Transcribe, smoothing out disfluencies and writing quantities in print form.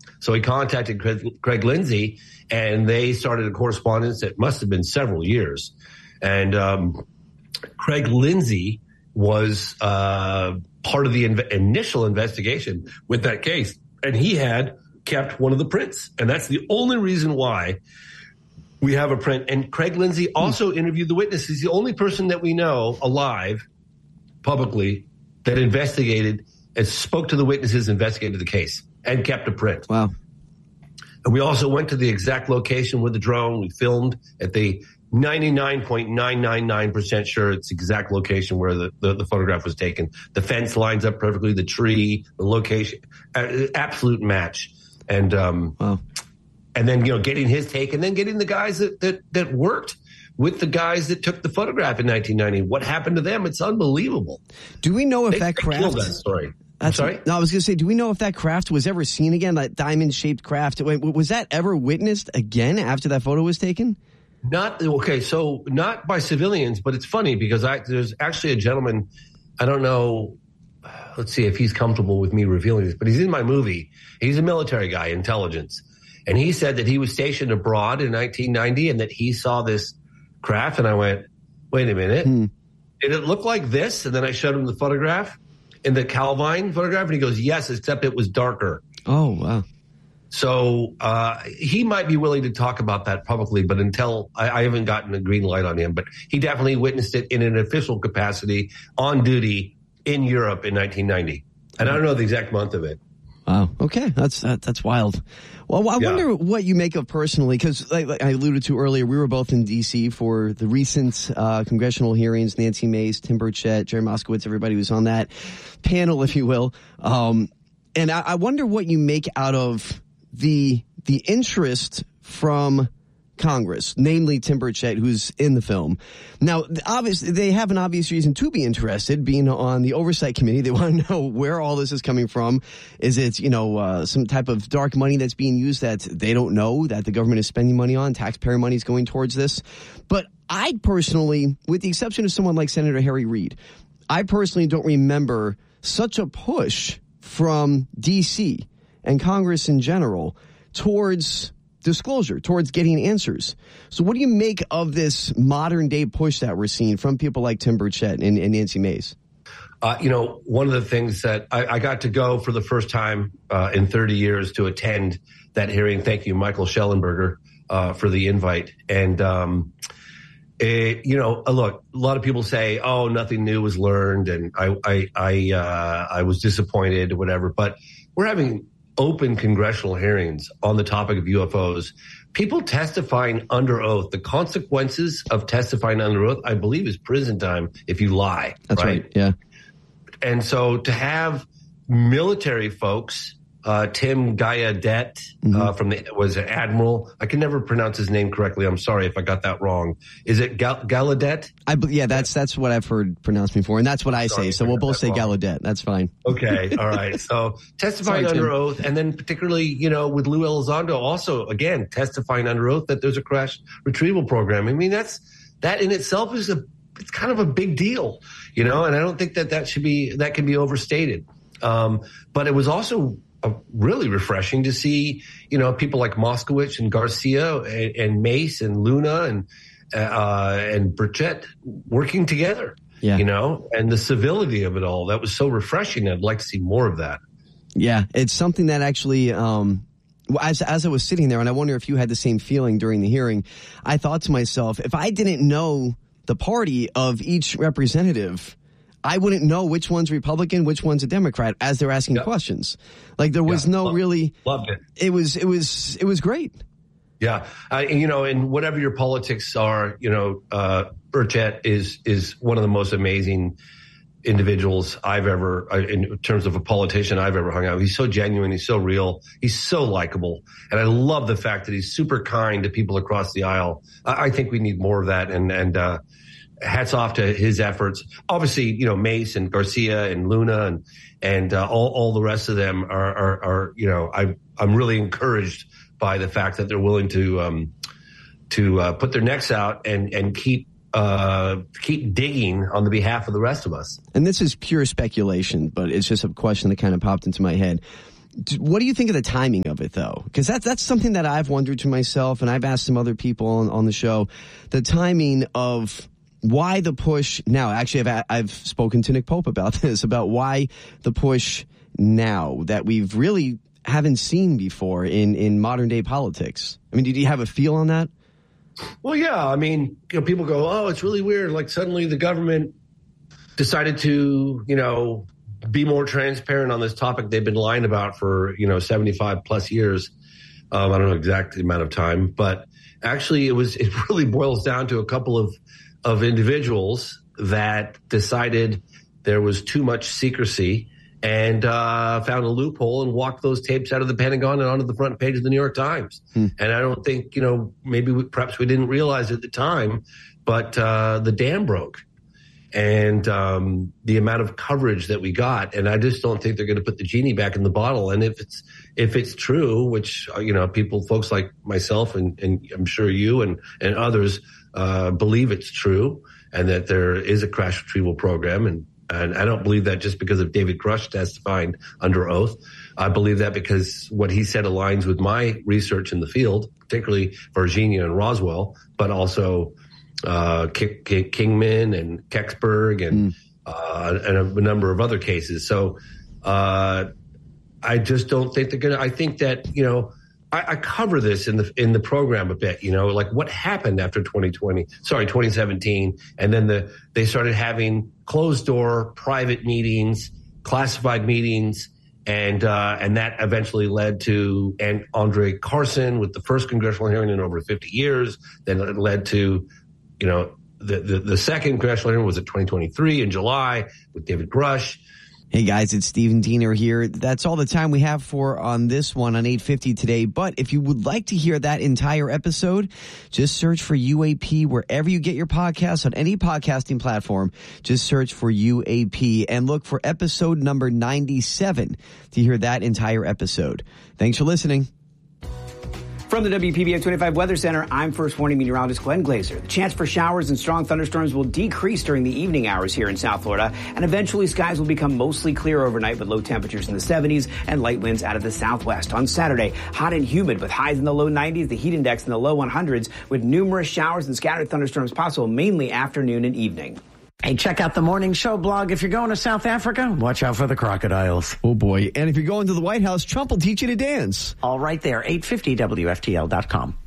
So he contacted Craig Lindsay, and they started a correspondence that must have been several years. And Craig Lindsay was part of the initial investigation with that case, and he had kept one of the prints. And that's the only reason why we have a print. And Craig Lindsay also interviewed the witnesses. He's the only person that we know alive publicly that investigated and spoke to the witnesses, investigated the case, and kept a print. Wow. And we also went to the exact location with the drone. We filmed at the 99.999% sure it's the exact location where the photograph was taken. The fence lines up perfectly, the tree, the location, absolute match. And wow. And then, getting his take, and then getting the guys that worked with the guys that took the photograph in 1990. What happened to them? It's unbelievable. Do we know if that craft... killed that story. I'm sorry? No, I was going to say, do we know if that craft was ever seen again, that diamond-shaped craft? Was that ever witnessed again after that photo was taken? Not by civilians, but it's funny because there's actually a gentleman, I don't know, let's see if he's comfortable with me revealing this, but he's in my movie. He's a military guy, intelligence. And he said that he was stationed abroad in 1990 and that he saw this craft. And I went, wait a minute. Did it look like this? And then I showed him the photograph, in the Calvine photograph. And he goes, yes, except it was darker. Oh, wow. So he might be willing to talk about that publicly, but until I haven't gotten a green light on him. But he definitely witnessed it in an official capacity on duty in Europe in 1990. And I don't know the exact month of it. Wow. Okay. That's wild. Well, I wonder what you make of personally, because like I alluded to earlier, we were both in D.C. for the recent congressional hearings. Nancy Mace, Tim Burchett, Jerry Moskowitz, everybody was on that panel, if you will. And I wonder what you make out of the interest from Congress, namely Tim Burchett, who's in the film. Now, obviously, they have an obvious reason to be interested, being on the oversight committee. They want to know where all this is coming from. Is it, some type of dark money that's being used that they don't know, that the government is spending money on, taxpayer money is going towards this? But I personally, with the exception of someone like Senator Harry Reid, I personally don't remember such a push from D.C. and Congress in general towards disclosure, towards getting answers. So what do you make of this modern day push that we're seeing from people like Tim Burchett and Nancy Mace? One of the things that I got to go for the first time in 30 years to attend that hearing. Thank you, Michael Schellenberger, for the invite. And, look, a lot of people say, oh, nothing new was learned. And I was disappointed or whatever, but we're having open congressional hearings on the topic of UFOs, people testifying under oath. The consequences of testifying under oath, I believe, is prison time if you lie. That's right. Yeah. And so to have military folks, Tim Gallaudet was an admiral. I can never pronounce his name correctly. I'm sorry if I got that wrong. Is it Gallaudet? That's what I've heard pronounced before, and that's what I say. So we'll both say Gallaudet. That's fine. Okay, all right. So testifying under oath, and then particularly, with Lou Elizondo also, again, testifying under oath that there's a crash retrieval program. I mean, that in itself is it's kind of a big deal, and I don't think that can be overstated. But it was also really refreshing to see, people like Moskowitz and Garcia and Mace and Luna and Burchett working together, and the civility of it all. That was so refreshing. I'd like to see more of that. Yeah, it's something that actually, as I was sitting there, and I wonder if you had the same feeling during the hearing, I thought to myself, if I didn't know the party of each representative, I wouldn't know which one's Republican, which one's a Democrat as they're asking questions. Like there was no really. Loved it. It was great. Yeah, and whatever your politics are, Burchett is one of the most amazing individuals I've ever, in terms of a politician I've ever hung out with. He's so genuine. He's so real. He's so likable. And I love the fact that he's super kind to people across the aisle. I think we need more of that. And hats off to his efforts. Obviously, Mace and Garcia and Luna and all the rest of them are I'm really encouraged by the fact that they're willing to put their necks out and keep digging on the behalf of the rest of us. And this is pure speculation, but it's just a question that kind of popped into my head. What do you think of the timing of it, though? Because that's something that I've wondered to myself, and I've asked some other people on the show, the timing of why the push now. Actually, I've spoken to Nick Pope about this, about why the push now that we've really haven't seen before in modern day politics. I mean, did you have a feel on that? Well, yeah. I mean, people go, oh, it's really weird. Like suddenly the government decided to, be more transparent on this topic they've been lying about for, 75 plus years. I don't know exact amount of time, but actually it really boils down to a couple of individuals that decided there was too much secrecy and found a loophole and walked those tapes out of the Pentagon and onto the front page of the New York Times. And I don't think, maybe perhaps we didn't realize at the time, but the dam broke. And the amount of coverage that we got, and I just don't think they're going to put the genie back in the bottle. And if it's true, which folks like myself and I'm sure you and others believe it's true, and that there is a crash retrieval program, and I don't believe that just because of David Grush testifying under oath. I believe that because what he said aligns with my research in the field, particularly Virginia and Roswell, but also Kingman and Kecksburg and a number of other cases. So I just don't think they're going to. I think that I cover this in the program a bit. Like what happened after 2017, and then they started having closed door private meetings, classified meetings. And that eventually led to Andre Carson with the first congressional hearing in over 50 years. Then it led to the second congressional hearing was in 2023 in July with David Grush. Hey guys, it's Stephen Diener here. That's all the time we have for on this one on 850 today. But if you would like to hear that entire episode, just search for UAP wherever you get your podcasts on any podcasting platform. Just search for UAP and look for episode number 97 to hear that entire episode. Thanks for listening. From the WPBF 25 Weather Center, I'm First Warning Meteorologist Glenn Glazer. The chance for showers and strong thunderstorms will decrease during the evening hours here in South Florida, and eventually skies will become mostly clear overnight with low temperatures in the 70s and light winds out of the southwest. On Saturday, hot and humid with highs in the low 90s, the heat index in the low 100s, with numerous showers and scattered thunderstorms possible mainly afternoon and evening. Hey, check out the Morning Show blog. If you're going to South Africa, watch out for the crocodiles. Oh, boy. And if you're going to the White House, Trump will teach you to dance. All right there, 850WFTL.com.